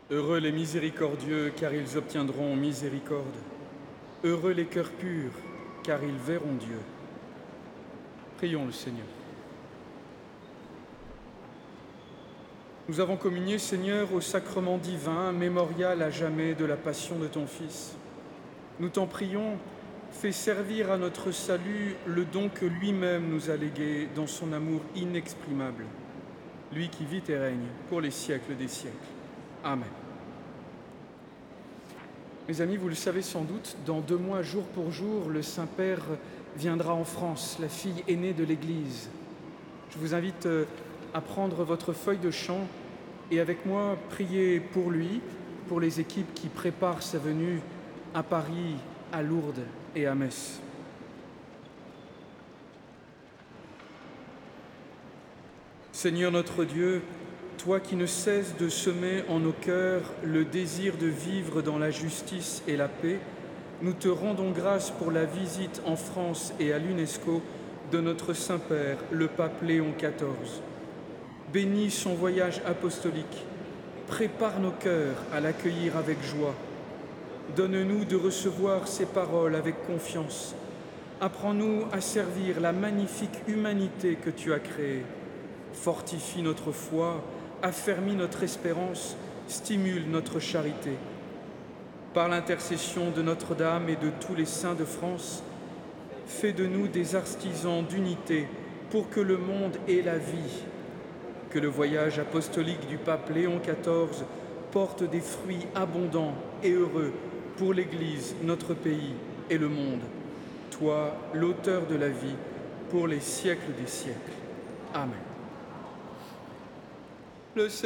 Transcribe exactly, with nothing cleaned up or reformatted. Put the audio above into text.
Heureux les miséricordieux, car ils obtiendront miséricorde. Heureux les cœurs purs, car ils verront Dieu. Prions le Seigneur. Nous avons communié, Seigneur, au sacrement divin, mémorial à jamais de la passion de ton Fils. Nous t'en prions, fais servir à notre salut le don que lui-même nous a légué dans son amour inexprimable, lui qui vit et règne pour les siècles des siècles. Amen. Mes amis, vous le savez sans doute, dans deux mois, jour pour jour, le Saint-Père viendra en France, la fille aînée de l'Église. Je vous invite à prendre votre feuille de chant et avec moi prier pour lui, pour les équipes qui préparent sa venue à Paris, à Lourdes et à Metz. Seigneur notre Dieu, toi qui ne cesses de semer en nos cœurs le désir de vivre dans la justice et la paix, nous te rendons grâce pour la visite en France et à l'UNESCO de notre Saint-Père, le pape Léon quatorze. Bénis son voyage apostolique, prépare nos cœurs à l'accueillir avec joie. Donne-nous de recevoir ses paroles avec confiance. Apprends-nous à servir la magnifique humanité que tu as créée. Fortifie notre foi, affermis notre espérance, stimule notre charité. Par l'intercession de Notre-Dame et de tous les saints de France, fais de nous des artisans d'unité pour que le monde ait la vie. Que le voyage apostolique du pape Léon quatorze porte des fruits abondants et heureux pour l'Église, notre pays et le monde. Toi, l'auteur de la vie, pour les siècles des siècles. Amen. Le